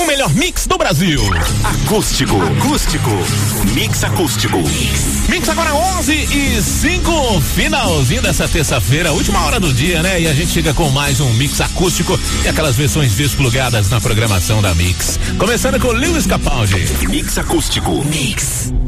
melhor mix do Brasil. Acústico. Mix acústico. Mix agora 11:05, finalzinho dessa terça-feira, última hora do dia, né? E a gente chega com mais um mix acústico e aquelas versões desplugadas na programação da Mix. Começando com Lewis Capaldi. Mix acústico. Mix.